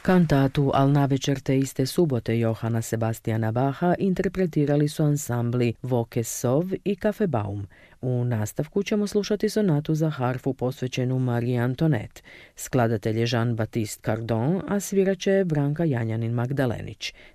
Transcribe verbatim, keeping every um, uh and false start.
Kantatu Al navečer te iste subote Johana Sebastiana Bacha interpretirali su ansambli Voke Sov i Kaffebaum. U nastavku ćemo slušati sonatu za harfu posvećenu Mariji Antoinette. Skladatelj je Jean-Baptiste Cardon, a sviraće Branka Janjanin Magdalenić.